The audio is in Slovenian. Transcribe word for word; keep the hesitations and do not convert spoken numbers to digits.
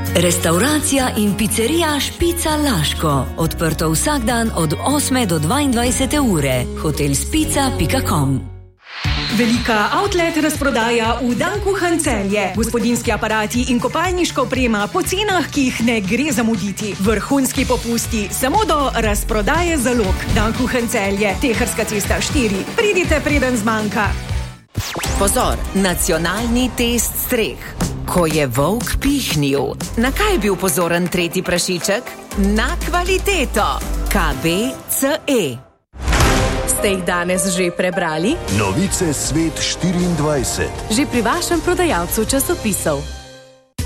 Restauracija in pizzerija Špica Laško. Odprto vsak dan od osme do dvaindvajsete ure. hotel spica pika com. Velika outlet razprodaja v Dankuhan Celje. Gospodinjski aparati in kopalniška oprema po cenah, ki jih ne gre zamuditi. Vrhunski popusti samo do razprodaje zalog. Dankuhan Celje, Teharska cesta štiri. Pridite, preden zmanjka. Pozor, nacionalni test streh. Ko je volk pihnil, na kaj je bil pozoren tretji prašiček? Na kvaliteto. K B C E. Ste jih danes že prebrali? Novice Svet štiriindvajset. Že pri vašem prodajalcu časopisov.